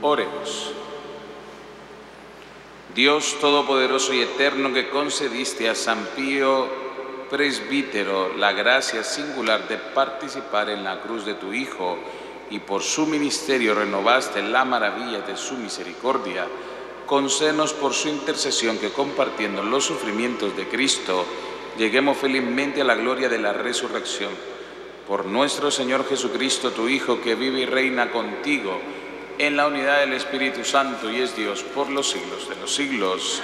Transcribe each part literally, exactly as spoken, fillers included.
Oremos. Dios Todopoderoso y Eterno, que concediste a San Pío Presbítero la gracia singular de participar en la cruz de tu Hijo, y por su ministerio renovaste la maravilla de su misericordia, concédenos por su intercesión que, compartiendo los sufrimientos de Cristo, lleguemos felizmente a la gloria de la resurrección. Por nuestro Señor Jesucristo, tu Hijo, que vive y reina contigo en la unidad del Espíritu Santo y es Dios por los siglos de los siglos.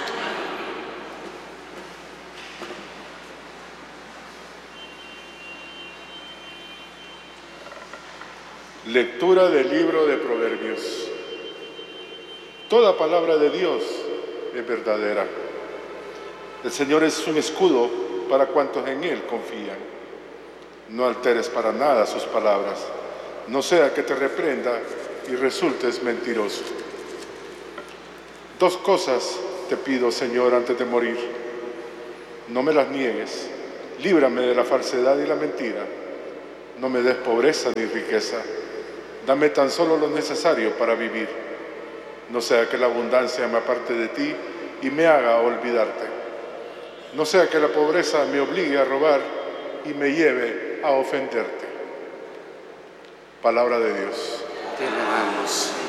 Lectura del libro de Proverbios. Toda palabra de Dios es verdadera. El Señor es un escudo para cuantos en Él confían. No alteres para nada sus palabras, no sea que te reprenda y resultes mentiroso. Dos cosas te pido, Señor, antes de morir. No me las niegues, líbrame de la falsedad y la mentira. No me des pobreza ni riqueza. Dame tan solo lo necesario para vivir. No sea que la abundancia me aparte de ti y me haga olvidarte. No sea que la pobreza me obligue a robar y me lleve a ofenderte. Palabra de Dios. Te alabamos, Señor.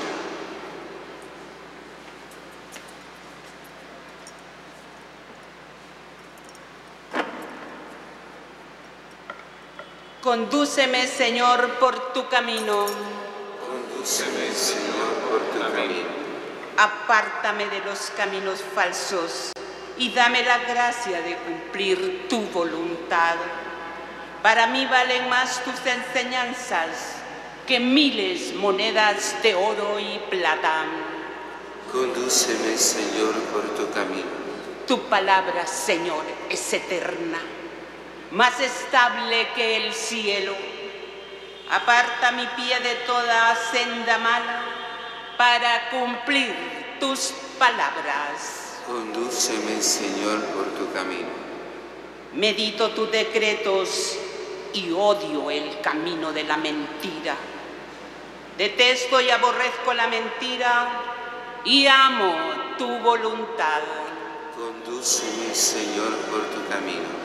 Condúceme, Señor, por tu camino. Condúceme, Señor, por tu camino. Apártame de los caminos falsos y dame la gracia de cumplir tu voluntad. Para mí valen más tus enseñanzas que miles monedas de oro y plata. Condúceme, Señor, por tu camino. Tu palabra, Señor, es eterna, más estable que el cielo. Aparta mi pie de toda senda mala para cumplir tus palabras. Condúceme, Señor, por tu camino. Medito tus decretos y odio el camino de la mentira. Detesto y aborrezco la mentira y amo tu voluntad. Condúceme, Señor, por tu camino.